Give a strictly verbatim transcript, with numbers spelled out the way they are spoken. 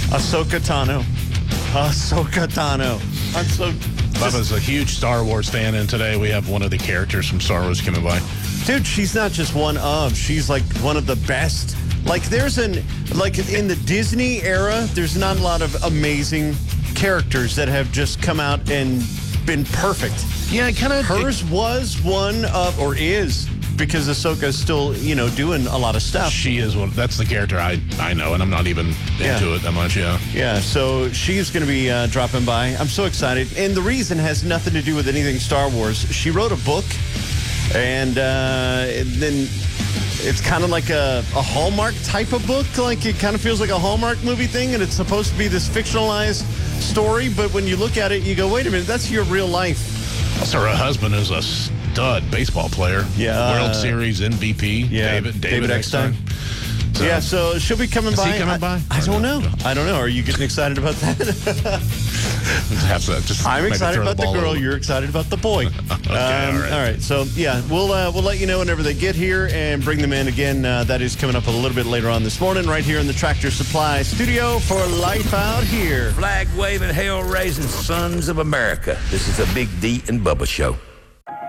Ahsoka Tano. Ahsoka Tano. I'm so... Bubba's a huge Star Wars fan, and today we have one of the characters from Star Wars coming by. Dude, she's not just one of. She's like one of the best. Like there's an... Like in the Disney era, there's not a lot of amazing characters that have just come out and been perfect. Yeah, kind of. Hers was one of... Or is... Because Ahsoka's still, you know, doing a lot of stuff. She is one. That's the character I, I know, and I'm not even Yeah. into it that much, yeah. Yeah, so she's going to be uh, dropping by. I'm so excited. And the reason has nothing to do with anything Star Wars. She wrote a book, and, uh, and then it's kind of like a, a Hallmark type of book. Like, it kind of feels like a Hallmark movie thing, and it's supposed to be this fictionalized story. But when you look at it, you go, wait a minute, that's your real life. Also, her husband is a stud baseball player. Yeah. World Series M V P. Yeah, David, David David Eckstein. So, Yeah, so she'll be coming Is by. he coming I, by? I Or don't no? know. I don't know. Are you getting excited about that? have to just I'm maybe excited throw about the, ball girl. over. You're excited about the boy. Okay, um, all right. all right. So yeah, we'll uh, we'll let you know whenever they get here and bring them in again. Uh, that is coming up a little bit later on this morning, right here in the Tractor Supply Studio for Life Out Here. Flag waving, hail raising sons of America. This is a Big D and Bubba show.